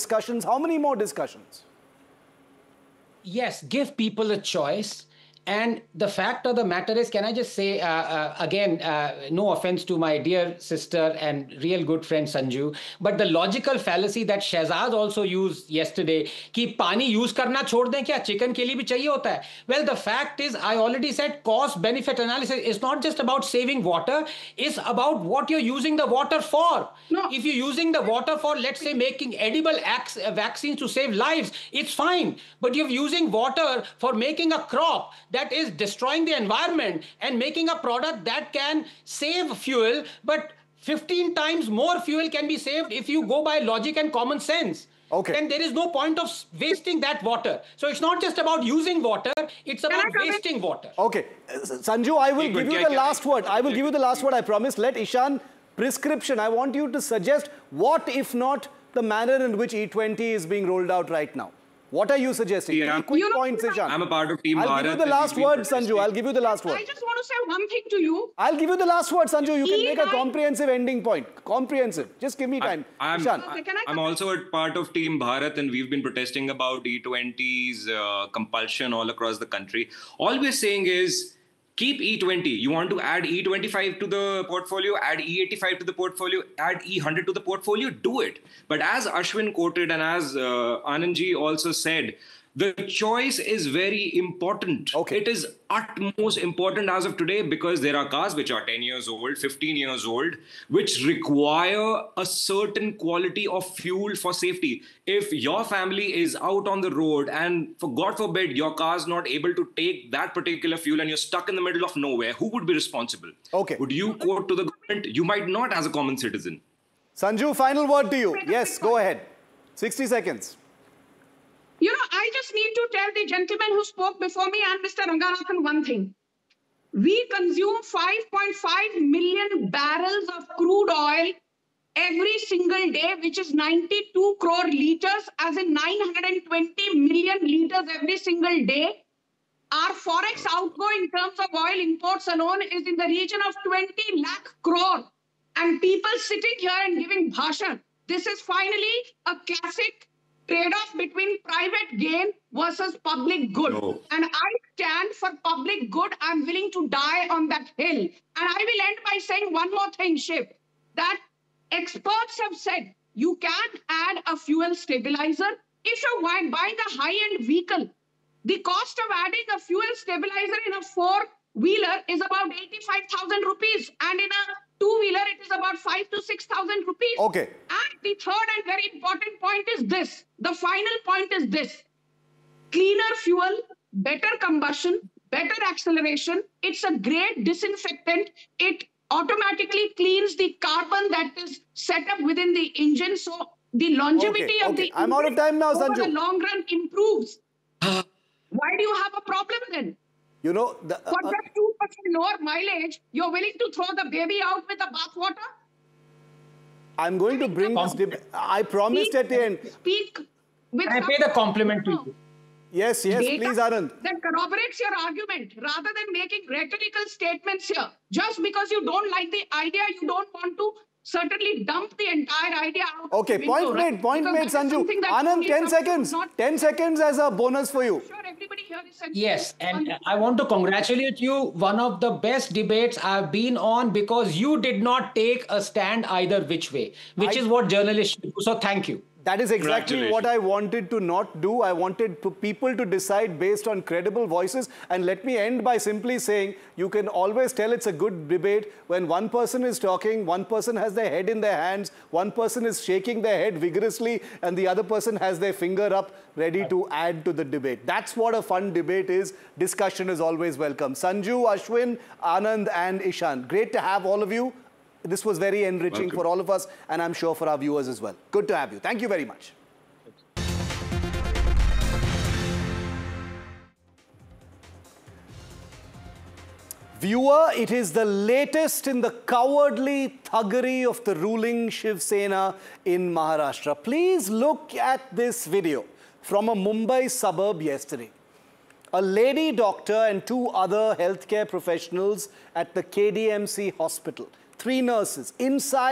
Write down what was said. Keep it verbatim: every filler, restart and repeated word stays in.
discussions. How many more discussions? Yes, give people a choice. And the fact of the matter is, can I just say, uh, uh, again, uh, no offense to my dear sister and real good friend Sanju, but the logical fallacy that Shehzad also used yesterday, कि पानी use करना छोड़ दें क्या, chicken के लिए भी चाहिए होता है. Well, the fact is, I already said, cost-benefit analysis is not just about saving water, it's about what you're using the water for. No. If you're using the water for, let's say, making edible vaccines to save lives, it's fine. But you're using water for making a crop that is destroying the environment and making a product that can save fuel, but fifteen times more fuel can be saved if you go by logic and common sense. Okay. Then there is no point of wasting that water. So it's not just about using water, it's about wasting water. Okay. Sanju, I will give you the last word. I will give you the last word, I promise. Let Ishan, prescription. I want you to suggest what, if not, the manner in which E twenty is being rolled out right now. What are you suggesting? Yeah. Quick you know, points, Ishan. I'm a part of Team I'll Bharat. give you the last word, Sanju. I'll give you the last word. I just want to say one thing to you. I'll give you the last word, Sanju. You can E make a comprehensive ending point. Comprehensive. Just give me time. I, I'm, Ishan. Okay, can I I'm also a part of Team Bharat, and we've been protesting about E twenty's uh, compulsion all across the country. All we're saying is, keep E twenty. You want to add E twenty-five to the portfolio, add E eighty-five to the portfolio, add E one hundred to the portfolio, do it. But as Ashwin quoted and as uh, Anandji also said, the choice is very important. Okay. It is utmost important as of today because there are cars which are ten years old, fifteen years old, which require a certain quality of fuel for safety. If your family is out on the road and, for God forbid, your car is not able to take that particular fuel and you're stuck in the middle of nowhere, who would be responsible? Okay. Would you quote to the government? You might not as a common citizen. Sanju, final word to you. Yes, go ahead. sixty seconds. You know, I just need to tell the gentleman who spoke before me and Mister Ranganathan one thing. We consume five point five million barrels of crude oil every single day, which is ninety-two crore liters, as in nine hundred twenty million liters every single day. Our forex outgo in terms of oil imports alone is in the region of twenty lakh crore. And people sitting here and giving bhashan. This is finally a classic trade-off between private gain versus public good. No. And I stand for public good. I'm willing to die on that hill. And I will end by saying one more thing, Shiv, that experts have said you can't add a fuel stabilizer. If you're buying a high-end vehicle, the cost of adding a fuel stabilizer in a four-wheeler is about eighty-five thousand rupees. And in a two-wheeler, it is about five to six thousand rupees. Okay. And the third and very important point is this. The final point is this. Cleaner fuel, better combustion, better acceleration. It's a great disinfectant. It automatically cleans the carbon that is set up within the engine. So the longevity Okay, of okay. the I'm out of time now, over Sanju. the long run improves. Why do you have a problem then? You know, the, uh, For just two percent lower mileage, you're willing to throw the baby out with the bathwater? I'm going to bring this debate. I promised at the end. Speak with Can I pay the compliment to you? Yes, yes, data please, Anand. that corroborates your argument rather than making rhetorical statements here. Just because you don't like the idea, you don't want to certainly dump the entire idea out. Okay, point made, point made, Sanju. Anand, ten seconds. ten seconds as a bonus for you. Sure, everybody here is Yes, and I want to congratulate you. One of the best debates I've been on because you did not take a stand either which way, which I, is what journalists should do. So thank you. That is exactly what I wanted to not do. I wanted to people to decide based on credible voices. And let me end by simply saying, you can always tell it's a good debate when one person is talking, one person has their head in their hands, one person is shaking their head vigorously, and the other person has their finger up ready to add to the debate. That's what a fun debate is. Discussion is always welcome. Sanju, Ashwin, Anand, and Ishan. Great to have all of you. This was very enriching Welcome. for all of us, and I'm sure for our viewers as well. Good to have you. Thank you very much. Viewer, it is the latest in the cowardly thuggery of the ruling Shiv Sena in Maharashtra. Please look at this video from a Mumbai suburb yesterday. A lady doctor and two other healthcare professionals at the K D M C hospital. Three nurses inside